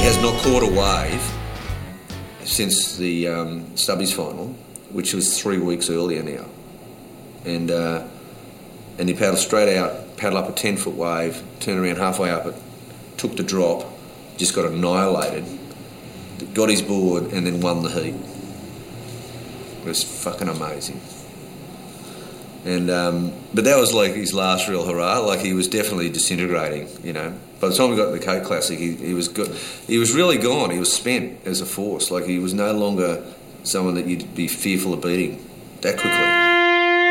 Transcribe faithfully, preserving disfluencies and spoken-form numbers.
has not caught a wave since the um, Stubbies final, which was three weeks earlier now. And uh, and he paddled straight out, paddled up a ten-foot wave, turned around halfway up it, took the drop, just got annihilated, got his board, and then won the heat. It was fucking amazing. And um, but that was like his last real hurrah. Like, he was definitely disintegrating, you know. By the time we got to the Cape Classic, he, he was go- he was really gone. He was spent as a force. Like, he was no longer someone that you'd be fearful of beating that quickly.